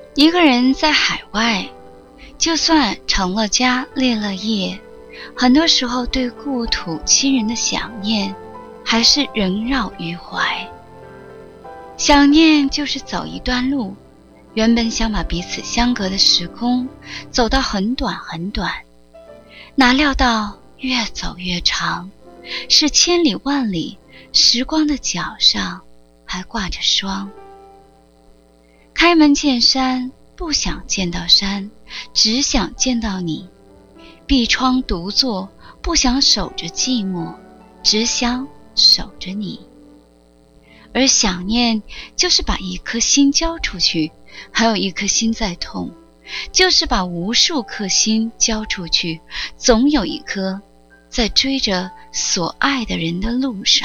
一个人在海外，就算成了家立了业，很多时候对故土亲人的想念还是萦绕于怀。想念就是走一段路，原本想把彼此相隔的时空走到很短很短，哪料到越走越长，是千里万里，时光的脚上还挂着霜。开门见山，不想见到山，只想见到你。闭窗独坐，不想守着寂寞，只想守着你。而想念就是把一颗心交出去，还有一颗心在痛，就是把无数颗心交出去，总有一颗在追着所爱的人的路上。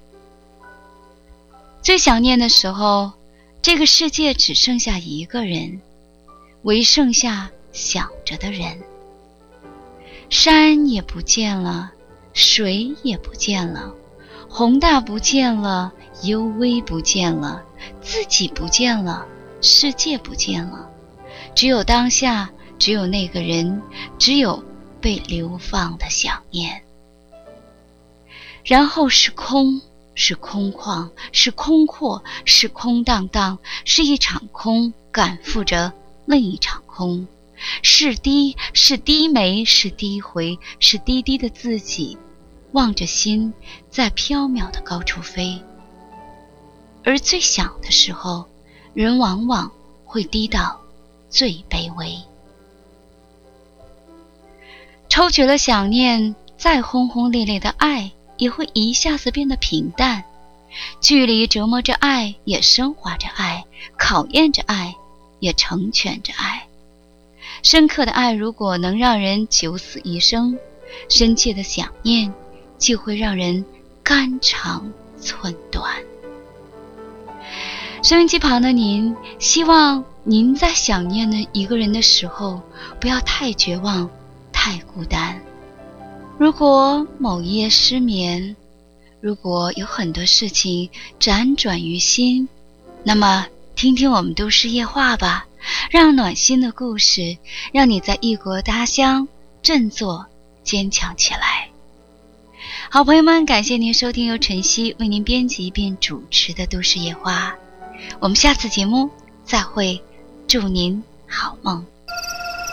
最想念的时候，这个世界只剩下一个人，唯剩下想着的人。山也不见了，水也不见了，宏大不见了，幽微不见了，自己不见了，世界不见了，只有当下，只有那个人，只有被流放的想念。然后是空，是空旷，是空阔，是空荡荡，是一场空赶赴着另一场空，是低，是低眉，是低回，是低低的自己，望着心在缥缈的高处飞。而最想的时候，人往往会低到最卑微。抽取了想念，再轰轰烈烈的爱也会一下子变得平淡。距离折磨着爱，也升华着爱，考验着爱，也成全着爱。深刻的爱如果能让人九死一生，深切的想念就会让人肝肠寸断。收音机旁的您，希望您在想念的一个人的时候，不要太绝望，太孤单。如果某一夜失眠，如果有很多事情辗转于心，那么听听我们都市夜话吧，让暖心的故事让你在异国他乡振作坚强起来。好朋友们，感谢您收听由晨曦为您编辑并主持的都市夜话，我们下次节目再会，祝您好梦。